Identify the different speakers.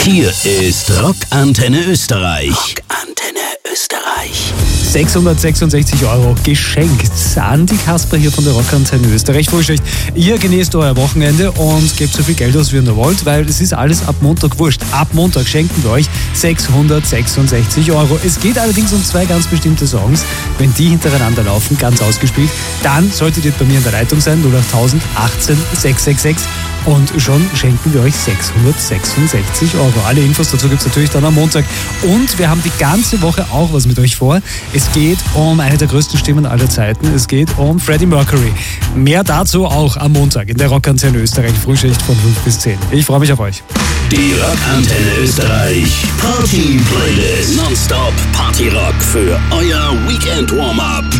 Speaker 1: Hier ist Rockantenne Österreich. Rockantenne Österreich.
Speaker 2: 666 € geschenkt an die Kasper hier von der Rockantenne Österreich. Vorsicht, ihr genießt euer Wochenende und gebt so viel Geld aus, wie ihr nur wollt, weil es ist alles ab Montag wurscht. Ab Montag schenken wir euch 666 €. Es geht allerdings um zwei ganz bestimmte Songs. Wenn die hintereinander laufen, ganz ausgespielt, dann solltet ihr bei mir in der Leitung sein, 08000 18 666. Und schon schenken wir euch 666 €. Alle Infos dazu gibt es natürlich dann am Montag. Und wir haben die ganze Woche auch was mit euch vor. Es geht um eine der größten Stimmen aller Zeiten. Es geht um Freddie Mercury. Mehr dazu auch am Montag in der Rockantenne Österreich Frühschicht von 5 bis 10. Ich freue mich auf euch.
Speaker 1: Die Rockantenne Österreich Party Playlist. Nonstop Party Rock für euer Weekend Warm-Up.